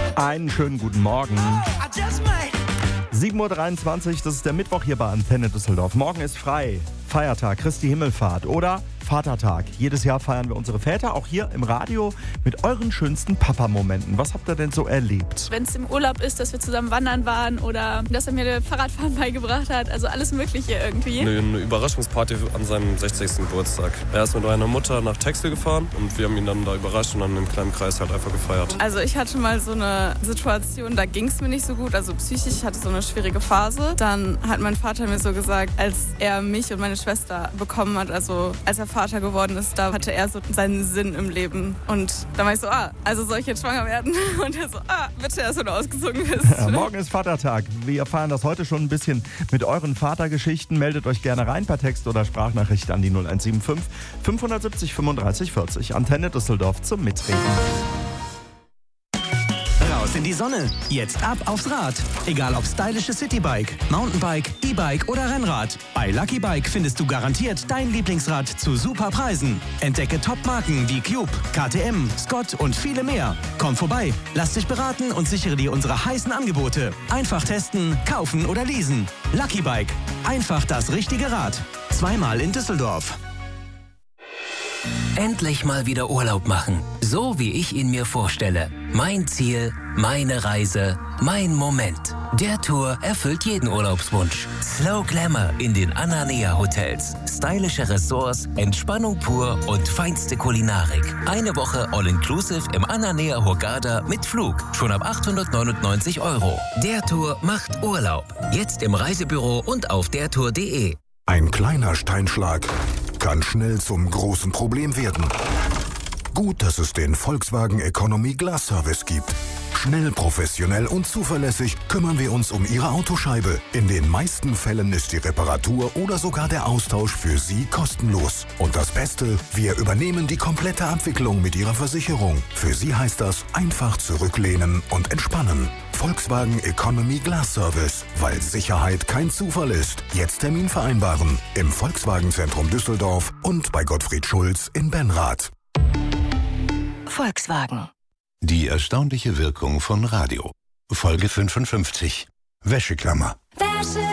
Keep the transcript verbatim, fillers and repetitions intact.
Einen schönen guten Morgen. sieben Uhr dreiundzwanzig, das ist der Mittwoch hier bei Antenne Düsseldorf. Morgen ist frei, Feiertag, Christi Himmelfahrt oder Vatertag. Jedes Jahr feiern wir unsere Väter, auch hier im Radio, mit euren schönsten Papa-Momenten. Was habt ihr denn so erlebt? Wenn es im Urlaub ist, dass wir zusammen wandern waren oder dass er mir das Fahrradfahren beigebracht hat. Also alles Mögliche irgendwie. Eine Überraschungsparty an seinem sechzigsten Geburtstag. Er ist mit meiner Mutter nach Texel gefahren und wir haben ihn dann da überrascht und dann im kleinen Kreis halt einfach gefeiert. Also ich hatte mal so eine Situation, da ging es mir nicht so gut. Also psychisch, ich hatte so eine schwierige Phase. Dann hat mein Vater mir so gesagt, als er mich und meine Schwester bekommen hat, also als er Vater geworden ist, da hatte er so seinen Sinn im Leben. Und da war ich so, ah, also soll ich jetzt schwanger werden? Und er so, ah, bitte erst, wenn du ausgezogen bist. Ja, morgen ist Vatertag. Wir erfahren das heute schon ein bisschen mit euren Vatergeschichten. Meldet euch gerne rein per Text oder Sprachnachricht an die null eins sieben fünf fünf sieben null fünfunddreißig vierzig. Antenne Düsseldorf zum Mitreden. Raus in die Sonne. Jetzt ab aufs Rad. Egal ob stylische Citybike, Mountainbike, E-Bike oder Rennrad. Bei Lucky Bike findest du garantiert dein Lieblingsrad zu super Preisen. Entdecke Top-Marken wie Cube, K T M, Scott und viele mehr. Komm vorbei, lass dich beraten und sichere dir unsere heißen Angebote. Einfach testen, kaufen oder leasen. Lucky Bike. Einfach das richtige Rad. Zweimal in Düsseldorf. Endlich mal wieder Urlaub machen, so wie ich ihn mir vorstelle. Mein Ziel, meine Reise, mein Moment. Der Tour erfüllt jeden Urlaubswunsch. Slow Glamour in den Ananea Hotels. Stylische Ressorts, Entspannung pur und feinste Kulinarik. Eine Woche All-Inclusive im Ananea Hurghada mit Flug. Schon ab achthundertneunundneunzig Euro. Der Tour macht Urlaub. Jetzt im Reisebüro und auf dertour punkt de. Ein kleiner Steinschlag kann schnell zum großen Problem werden. Gut, dass es den Volkswagen Economy Glass Service gibt. Schnell, professionell und zuverlässig kümmern wir uns um Ihre Autoscheibe. In den meisten Fällen ist die Reparatur oder sogar der Austausch für Sie kostenlos. Und das Beste, wir übernehmen die komplette Abwicklung mit Ihrer Versicherung. Für Sie heißt das einfach zurücklehnen und entspannen. Volkswagen Economy Glass Service, weil Sicherheit kein Zufall ist. Jetzt Termin vereinbaren. Im Volkswagen-Zentrum Düsseldorf und bei Gottfried Schulz in Benrath. Volkswagen. Die erstaunliche Wirkung von Radio. Folge fünfundfünfzig. Wäscheklammer. Wäsche